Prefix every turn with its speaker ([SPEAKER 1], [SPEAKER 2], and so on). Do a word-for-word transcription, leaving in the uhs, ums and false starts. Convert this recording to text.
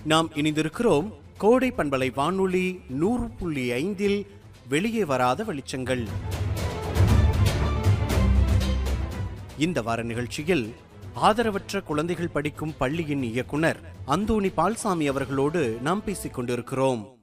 [SPEAKER 1] நாம் இணைந்திருக்கிறோம் கோடை பண்பலை வானொலி நூறு புள்ளி ஐந்தில் வெளியே வராத வெளிச்சங்கள். இந்த வார நிகழ்ச்சியில் ஆதரவற்ற குழந்தைகள் படிக்கும் பள்ளியின் இயக்குனர் அந்தோணி பால்சாமி அவர்களோடு நாம் பேசிக் கொண்டிருக்கிறோம்.